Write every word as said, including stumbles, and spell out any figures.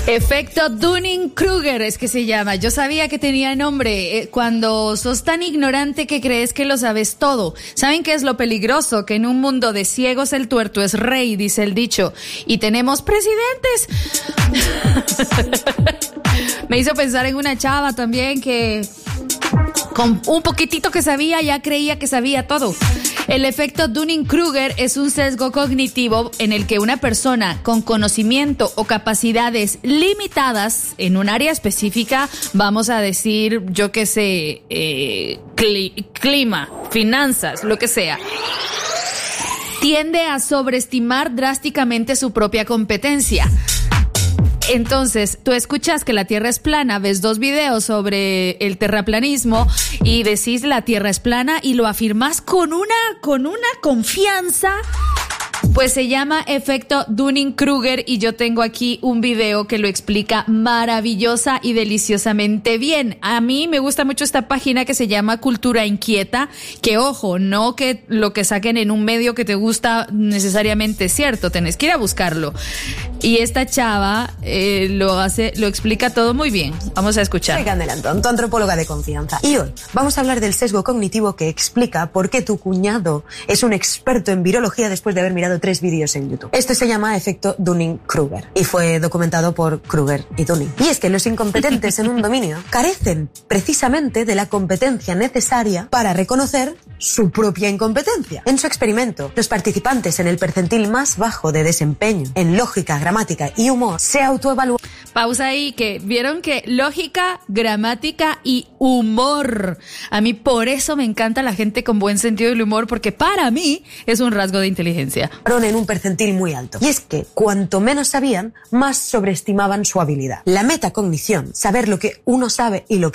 Efecto Dunning-Kruger es que se llama. Yo sabía que tenía nombre. Eh, cuando sos tan ignorante que crees que lo sabes todo. ¿Saben qué es lo peligroso? Que en un mundo de ciegos el tuerto es rey, dice el dicho. Y tenemos presidentes. Me hizo pensar en una chava también que con un poquitito que sabía ya creía que sabía todo. El efecto Dunning-Kruger es un sesgo cognitivo en el que una persona con conocimiento o capacidades limitadas en un área específica, vamos a decir, yo qué sé, eh, cli- clima, finanzas, lo que sea, tiende a sobreestimar drásticamente su propia competencia. Entonces, tú escuchas que la Tierra es plana, ves dos videos sobre el terraplanismo y decís la Tierra es plana y lo afirmas con una, con una confianza. Pues se llama efecto Dunning-Kruger y yo tengo aquí un video que lo explica maravillosa y deliciosamente bien. A mí me gusta mucho esta página que se llama Cultura Inquieta, que ojo, no que lo que saquen en un medio que te gusta necesariamente es cierto, tenés que ir a buscarlo. Y esta chava eh, lo hace, lo explica todo muy bien. Vamos a escuchar. Soy Candela Antón, tu antropóloga de confianza. Y hoy vamos a hablar del sesgo cognitivo que explica por qué tu cuñado es un experto en virología después de haber mirado tres vídeos en YouTube. Esto se llama efecto Dunning-Kruger y fue documentado por Kruger y Dunning. Y es que los incompetentes en un dominio carecen precisamente de la competencia necesaria para reconocer su propia incompetencia. En su experimento, los participantes en el percentil más bajo de desempeño en lógica, gramática y humor se autoevalúan. Pausa ahí, que vieron que lógica, gramática y humor. A mí por eso me encanta la gente con buen sentido del humor, porque para mí es un rasgo de inteligencia. En un percentil muy alto. Y es que cuanto menos sabían, más sobreestimaban su habilidad. La metacognición, saber lo que uno sabe y lo que